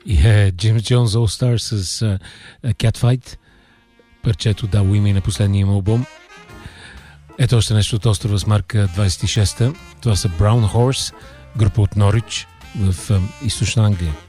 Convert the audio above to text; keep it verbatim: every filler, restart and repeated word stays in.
И е Джеймс Джонс All Stars с uh, Catfight. Парчето дало име на последния им албум. Ето още нещо от острова с марка двайсет и шеста. Това са Brown Horse, група от Норич в uh, източна Англия.